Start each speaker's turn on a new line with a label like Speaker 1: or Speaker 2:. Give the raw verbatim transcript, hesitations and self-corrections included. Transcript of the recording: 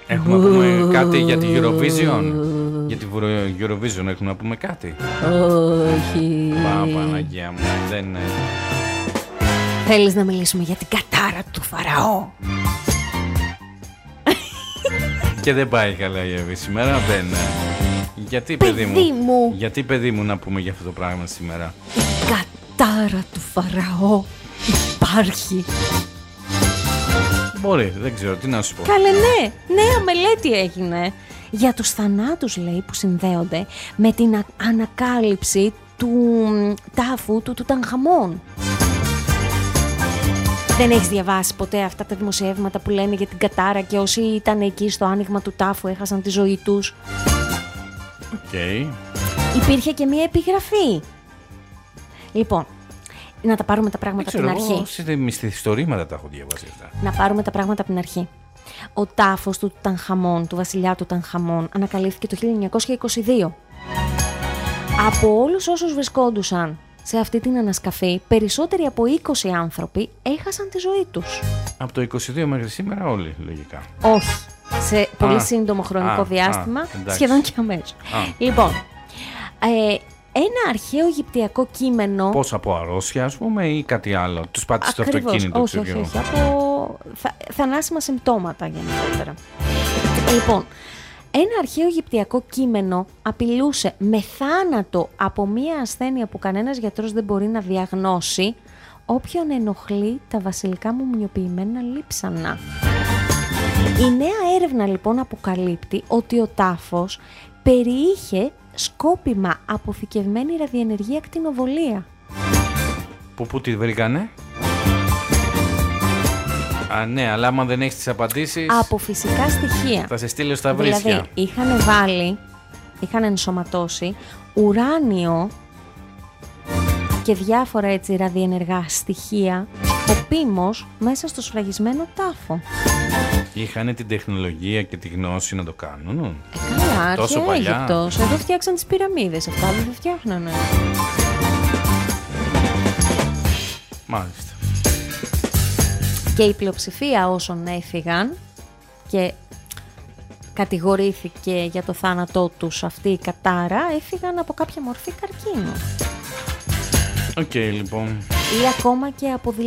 Speaker 1: Έχουμε να πούμε κάτι για την Eurovision? Για την Eurovision έχουμε να πούμε κάτι?
Speaker 2: Όχι.
Speaker 1: Παναγία μου, δεν είναι.
Speaker 2: Θέλεις να μιλήσουμε για την κατάρα του Φαραώ?
Speaker 1: Και δεν πάει καλά η Εύη σήμερα, δεν. Γιατί παιδί,
Speaker 2: παιδί μου, μου
Speaker 1: γιατί παιδί μου να πούμε για αυτό το πράγμα σήμερα?
Speaker 2: Η κατάρα του Φαραώ υπάρχει.
Speaker 1: Μπορεί, δεν ξέρω τι να σου πω.
Speaker 2: Καλέ, ναι, νέα μελέτη έγινε για τους θανάτους, λέει, που συνδέονται με την ανακάλυψη του τάφου του Τουταγχαμών. Δεν έχεις διαβάσει ποτέ αυτά τα δημοσιεύματα που λένε για την κατάρα και όσοι ήταν εκεί στο άνοιγμα του τάφου έχασαν τη ζωή τους?
Speaker 1: Οκ. Okay.
Speaker 2: Υπήρχε και μία επιγραφή. Λοιπόν, να τα πάρουμε τα πράγματα από την αρχή.
Speaker 1: Εγώ σε μυθιστορήματα τα έχω διαβάσει αυτά.
Speaker 2: Να πάρουμε τα πράγματα από την αρχή. Ο τάφος του Τουταγχαμών, του βασιλιά του Τουταγχαμών, ανακαλύφθηκε το χίλια εννιακόσια είκοσι δύο. Από όλους όσους βρισκόντουσαν σε αυτή την ανασκαφή, περισσότεροι από είκοσι άνθρωποι έχασαν τη ζωή τους.
Speaker 1: Από το είκοσι δύο μέχρι σήμερα όλοι, λογικά.
Speaker 2: Όχι. Σε πολύ
Speaker 1: α,
Speaker 2: σύντομο χρονικό
Speaker 1: α,
Speaker 2: διάστημα,
Speaker 1: α,
Speaker 2: σχεδόν και αμέσως. Λοιπόν, ε, ένα αρχαίο αιγυπτιακό κείμενο...
Speaker 1: Πώς, από αρρώστια, ας πούμε, ή κάτι άλλο? Τους πάτησε το αυτοκίνητο?
Speaker 2: Όχι, όχι, όχι, από θα, θανάσιμα συμπτώματα γενικότερα. Λοιπόν, ένα αρχαίο αιγυπτιακό κείμενο απειλούσε με θάνατο από μία ασθένεια που κανένας γιατρός δεν μπορεί να διαγνώσει όποιον ενοχλεί τα βασιλικά μουμιοποιημένα λείψανα. Η νέα έρευνα λοιπόν αποκαλύπτει ότι ο τάφος περιείχε σκόπιμα αποθηκευμένη ραδιενεργή ακτινοβολία.
Speaker 1: Που πού τη βρήκανε? Α, ναι, αλλά άμα δεν έχεις τις απαντήσεις...
Speaker 2: Από φυσικά στοιχεία.
Speaker 1: Θα σε στείλω στα βρίσκια.
Speaker 2: Δηλαδή, είχαν βάλει, είχαν ενσωματώσει ουράνιο και διάφορα έτσι ραδιενεργά στοιχεία σκοπίμως μέσα στο σφραγισμένο τάφο.
Speaker 1: Είχαν την τεχνολογία και τη γνώση να το κάνουν.
Speaker 2: Ε, καλά,
Speaker 1: τόσο παλιά.
Speaker 2: Αίγυπτος. Εδώ φτιάξαν τις πυραμίδες, αυτά δεν φτιάχνανε.
Speaker 1: Μάλιστα.
Speaker 2: Και η πλειοψηφία όσων έφυγαν και κατηγορήθηκε για το θάνατό τους αυτή η κατάρα, έφυγαν από κάποια μορφή καρκίνου.
Speaker 1: Οκ, okay, λοιπόν.
Speaker 2: Ή ακόμα και από